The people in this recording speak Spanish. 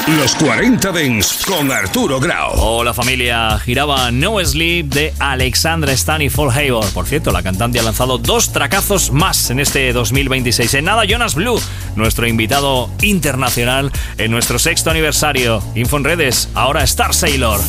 Los 40 Dents con Arturo Grau. Hola familia, giraba No Sleep de Alexandra Stan y Paul Hayward. Por cierto, la cantante ha lanzado 2 tracazos más en este 2026. En nada, Jonas Blue, nuestro invitado internacional en nuestro 6º aniversario. Info en redes, ahora Star Sailor.